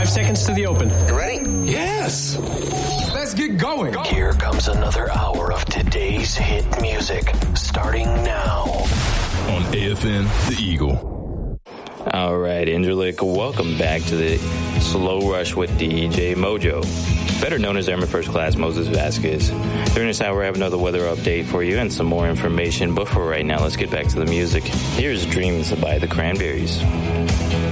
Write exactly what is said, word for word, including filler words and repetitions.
Five seconds to the open. You ready? Yes. Let's get going. Here comes another hour of today's hit music, starting now. On A F N, The Eagle. All right, Angelic, welcome back to the Slow Rush with D J Mojo, better known as Airman First Class Moses Vasquez. During this hour, I have another weather update for you and some more information, but for right now, let's get back to the music. Here's Dreams by the Cranberries.